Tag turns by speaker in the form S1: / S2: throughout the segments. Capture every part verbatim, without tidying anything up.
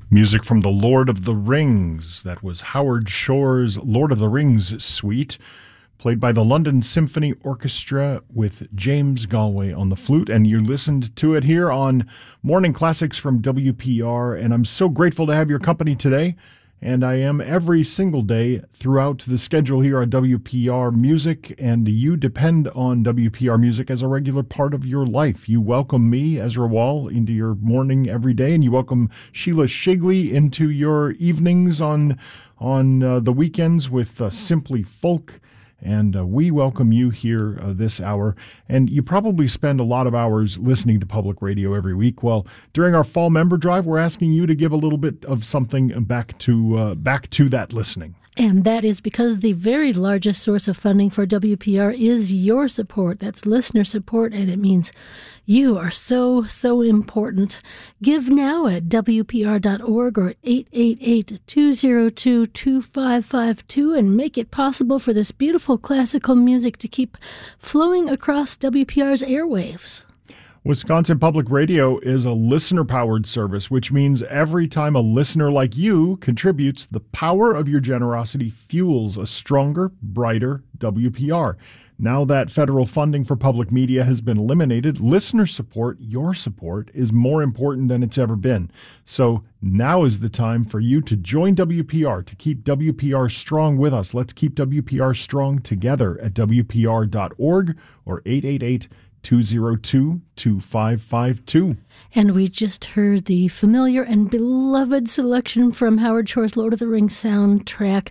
S1: Music from The Lord of the Rings. That was Howard Shore's Lord of the Rings suite, played by the London Symphony Orchestra with James Galway on the flute. And you listened to it here on Morning Classics from W P R. And I'm so grateful to have your company today. And I am every single day throughout the schedule here on W P R Music, and you depend on W P R Music as a regular part of your life. You welcome me, Ezra Wall, into your morning every day, and you welcome Sheila Shigley into your evenings on, on uh, the weekends with uh, Simply Folk. And uh, we welcome you here uh, this hour. And you probably spend a lot of hours listening to public radio every week. Well, during our fall member drive, we're asking you to give a little bit of something back to uh, back to that listening.
S2: And that is because the very largest source of funding for W P R is your support. That's listener support, and it means you are so, so important. Give now at W P R dot org or eight eight eight, two zero two, two five five two and make it possible for this beautiful classical music to keep flowing across W P R's airwaves.
S1: Wisconsin Public Radio is a listener-powered service, which means every time a listener like you contributes, the power of your generosity fuels a stronger, brighter W P R. Now that federal funding for public media has been eliminated, listener support, your support, is more important than it's ever been. So now is the time for you to join W P R, to keep W P R strong with us. Let's keep W P R strong together at W P R dot org or eight eight eight, two zero two, two five five two.
S2: And we just heard the familiar and beloved selection from Howard Shore's Lord of the Rings soundtrack.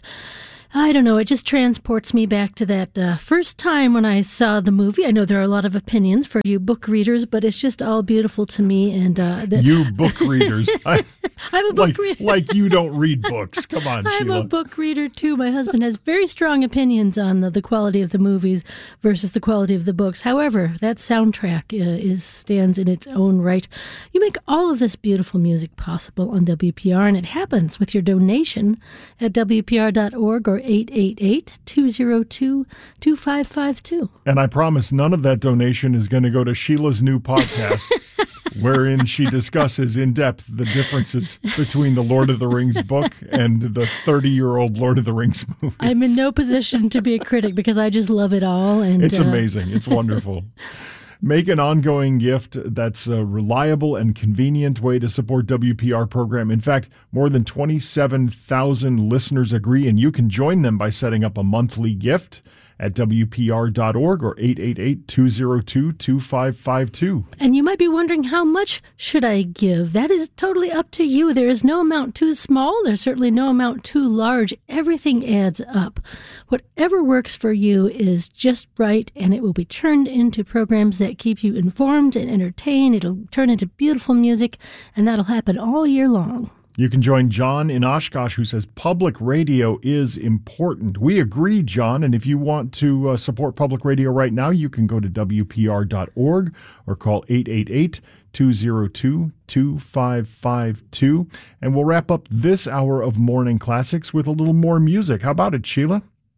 S2: I don't know, it just transports me back to that uh, first time when I saw the movie. I know there are a lot of opinions for you book readers, but it's just all beautiful to me. And uh, the-
S1: You book readers. I,
S2: I'm a book
S1: like,
S2: reader.
S1: Like you don't read books. Come on,
S2: I'm
S1: Sheila.
S2: a book reader, too. My husband has very strong opinions on the, the quality of the movies versus the quality of the books. However, that soundtrack uh, is stands in its own right. You make all of this beautiful music possible on W P R, and it happens with your donation at W P R dot org or eight eight eight, two zero two, two five five two.
S1: And I promise none of that donation is going to go to Sheila's new podcast, wherein she discusses in depth the differences between the Lord of the Rings book and the thirty-year-old Lord of the Rings movie.
S2: I'm in no position to be a critic because I just love it all. And
S1: It's
S2: uh,
S1: amazing. It's wonderful. Make an ongoing gift that's a reliable and convenient way to support W P R program. In fact, more than twenty-seven thousand listeners agree, and you can join them by setting up a monthly gift at W P R dot org or eight eight eight, two zero two, two five five two.
S2: And you might be wondering, how much should I give? That is totally up to you. There is no amount too small. There's certainly no amount too large. Everything adds up. Whatever works for you is just right, and it will be turned into programs that keep you informed and entertained. It'll turn into beautiful music, and that'll happen all year long.
S1: You can join John in Oshkosh, who says public radio is important. We agree, John, and if you want to uh, support public radio right now, you can go to W P R dot org or call eight eight eight, two zero two, two five five two. And we'll wrap up this hour of Morning Classics with a little more music. How about it, Sheila?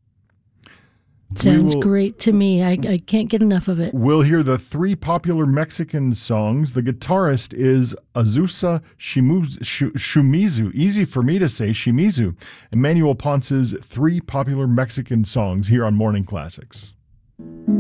S2: Sounds
S1: will,
S2: great to me. I, I can't get enough of it.
S1: We'll hear the three popular Mexican songs. The guitarist is Azusa Shimizu, Shimizu. Easy for me to say, Shimizu. Emmanuel Ponce's three popular Mexican songs here on Morning Classics.